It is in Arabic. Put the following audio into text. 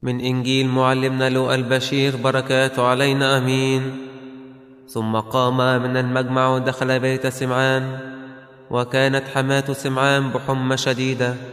من إنجيل معلمنا لوقا البشير، بركاته علينا آمين. ثم قام من المجمع ودخل بيت سمعان، وكانت حماة سمعان بحمى شديدة،